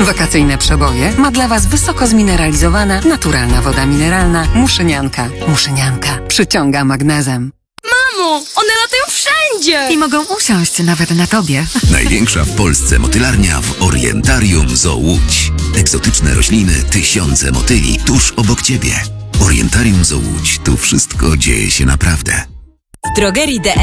Wakacyjne przeboje ma dla Was wysoko zmineralizowana, naturalna woda mineralna Muszynianka. Muszynianka przyciąga magnezem. Mamo, one latają wszędzie! I mogą usiąść nawet na tobie. Największa w Polsce motylarnia w Orientarium Zoo Łódź. Egzotyczne rośliny, tysiące motyli tuż obok Ciebie. Orientarium Zoo Łódź. Tu wszystko dzieje się naprawdę. W drogerii.de